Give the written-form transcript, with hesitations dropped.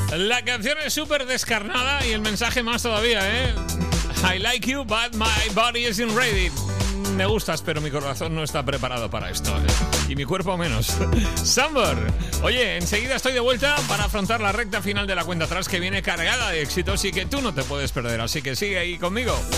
La canción es súper descarnada y el mensaje más todavía, ¿eh? I like you, but my body isn't ready. Me gustas, pero mi corazón no está preparado para esto, ¿eh? Y mi cuerpo menos. Summer. Oye, enseguida estoy de vuelta para afrontar la recta final de la cuenta atrás, que viene cargada de éxitos y que tú no te puedes perder. Así que sigue ahí conmigo.